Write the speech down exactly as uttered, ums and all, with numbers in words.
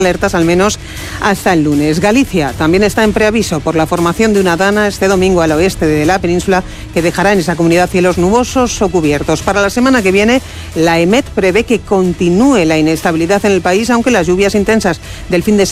alertas al menos hasta el lunes. Galicia también está en preaviso por la formación de una dana este domingo al oeste de la península que dejará en esa comunidad cielos nubosos o cubiertos. Para la semana que viene, la EMET prevé que continúe la inestabilidad en el país, aunque las lluvias intensas del fin de semana